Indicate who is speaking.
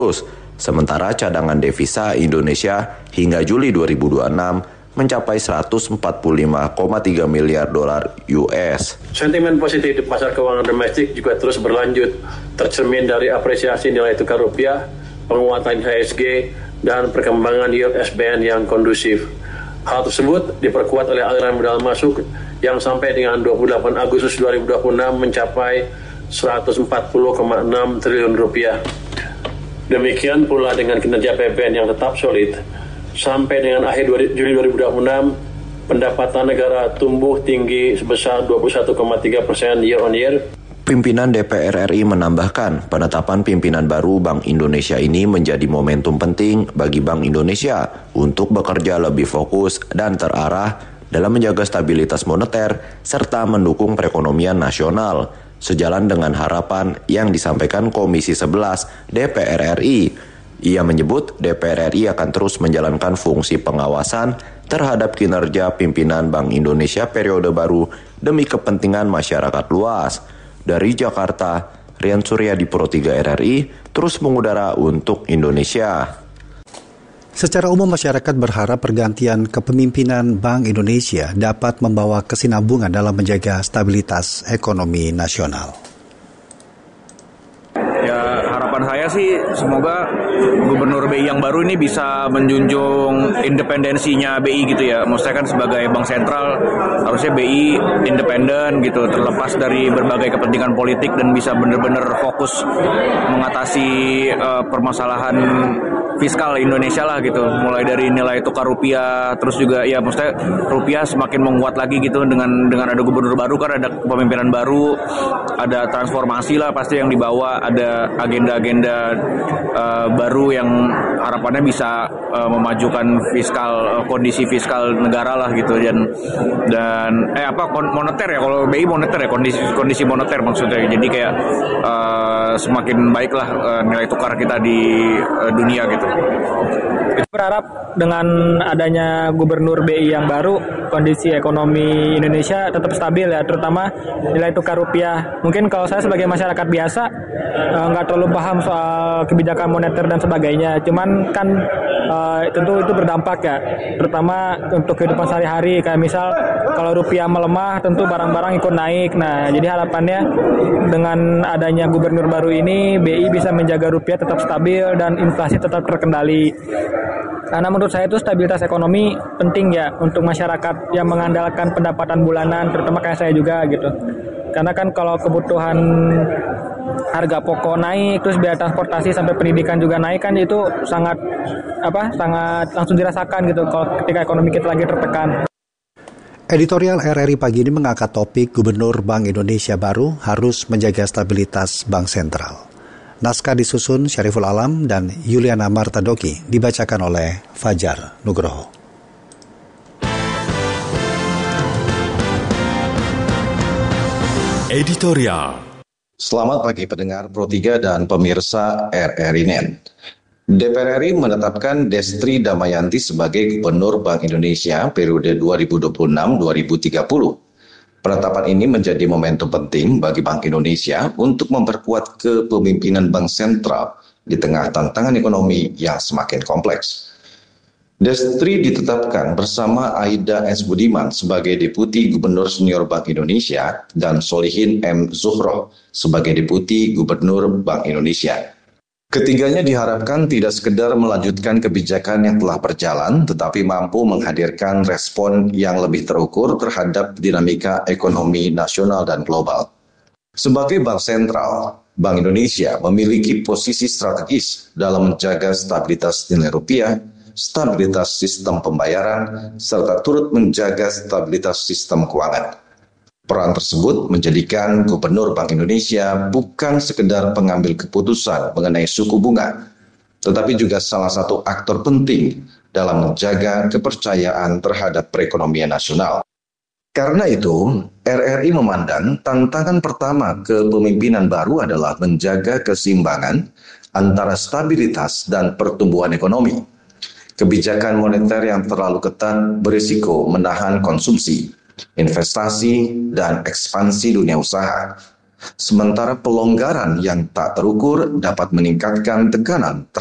Speaker 1: Sementara cadangan devisa Indonesia hingga Juli 2026 mencapai 145,3 miliar dolar US.
Speaker 2: Sentimen positif di pasar keuangan domestik juga terus berlanjut, tercermin dari apresiasi nilai tukar rupiah, penguatan IHSG, dan perkembangan yield SBN yang kondusif. Hal tersebut diperkuat oleh aliran modal masuk yang sampai dengan 28 Agustus 2026 mencapai 140,6 triliun rupiah. Demikian pula dengan kinerja PBN yang tetap solid. Sampai dengan akhir Juli 2026, pendapatan negara tumbuh tinggi sebesar 21,3% year on year.
Speaker 1: Pimpinan DPR RI menambahkan, penetapan pimpinan baru Bank Indonesia ini menjadi momentum penting bagi Bank Indonesia untuk bekerja lebih fokus dan terarah dalam menjaga stabilitas moneter serta mendukung perekonomian nasional, sejalan dengan harapan yang disampaikan Komisi 11 DPR RI. Ia menyebut DPR RI akan terus menjalankan fungsi pengawasan terhadap kinerja pimpinan Bank Indonesia periode baru demi kepentingan masyarakat luas. Dari Jakarta, Rian Suryadi Pro 3 RRI terus mengudara untuk Indonesia.
Speaker 3: Secara umum masyarakat berharap pergantian kepemimpinan Bank Indonesia dapat membawa kesinambungan dalam menjaga stabilitas ekonomi nasional.
Speaker 4: Ya, harapan saya sih semoga Gubernur BI yang baru ini bisa menjunjung independensinya BI gitu ya. Maksudnya kan sebagai bank sentral harusnya BI independen gitu, terlepas dari berbagai kepentingan politik dan bisa benar-benar fokus mengatasi permasalahan fiskal Indonesia lah gitu, mulai dari nilai tukar rupiah, terus juga ya maksudnya rupiah semakin menguat lagi gitu dengan ada gubernur baru, kan ada kepemimpinan baru, ada transformasi lah pasti yang dibawa, ada agenda-agenda baru yang harapannya bisa memajukan fiskal, kondisi fiskal negara lah gitu, dan moneter ya, kalau BI moneter ya, kondisi moneter maksudnya, jadi kayak semakin baiklah nilai tukar kita di dunia gitu.
Speaker 5: Berharap dengan adanya Gubernur BI yang baru, kondisi ekonomi Indonesia tetap stabil ya, terutama nilai tukar rupiah. Mungkin kalau saya sebagai masyarakat biasa nggak terlalu paham soal kebijakan moneter dan sebagainya, cuman kan tentu itu berdampak ya, terutama untuk kehidupan sehari-hari. Kayak misal kalau rupiah melemah, tentu barang-barang ikut naik. Nah, jadi harapannya dengan adanya Gubernur baru ini, BI bisa menjaga rupiah tetap stabil dan inflasi tetap terkendali. Karena menurut saya itu stabilitas ekonomi penting ya untuk masyarakat yang mengandalkan pendapatan bulanan, terutama kayak saya juga gitu. Karena kan kalau kebutuhan harga pokok naik, terus biaya transportasi sampai pendidikan juga naik, kan itu sangat langsung dirasakan gitu kalau ketika ekonomi kita lagi tertekan.
Speaker 3: Editorial RRI pagi ini mengangkat topik Gubernur Bank Indonesia baru harus menjaga stabilitas Bank Sentral. Naskah disusun Syariful Alam dan Yuliana Martadoki, dibacakan oleh Fajar Nugroho.
Speaker 6: Editorial. Selamat pagi pendengar Pro 3 dan pemirsa RRI Net. DPR RI menetapkan Destri Damayanti sebagai Gubernur Bank Indonesia periode 2026-2030. Penetapan ini menjadi momentum penting bagi Bank Indonesia untuk memperkuat kepemimpinan Bank Sentral di tengah tantangan ekonomi yang semakin kompleks. Destri ditetapkan bersama Aida S. Budiman sebagai Deputi Gubernur Senior Bank Indonesia dan Solihin M. Zuhroh sebagai Deputi Gubernur Bank Indonesia. Ketiganya diharapkan tidak sekedar melanjutkan kebijakan yang telah berjalan, tetapi mampu menghadirkan respon yang lebih terukur terhadap dinamika ekonomi nasional dan global. Sebagai bank sentral, Bank Indonesia memiliki posisi strategis dalam menjaga stabilitas nilai rupiah, stabilitas sistem pembayaran, serta turut menjaga stabilitas sistem keuangan. Peran tersebut menjadikan Gubernur Bank Indonesia bukan sekedar pengambil keputusan mengenai suku bunga, tetapi juga salah satu aktor penting dalam menjaga kepercayaan terhadap perekonomian nasional. Karena itu, RRI memandang tantangan pertama kepemimpinan baru adalah menjaga keseimbangan antara stabilitas dan pertumbuhan ekonomi. Kebijakan moneter yang terlalu ketat berisiko menahan konsumsi, investasi, dan ekspansi dunia usaha. Sementara pelonggaran yang tak terukur dapat meningkatkan tekanan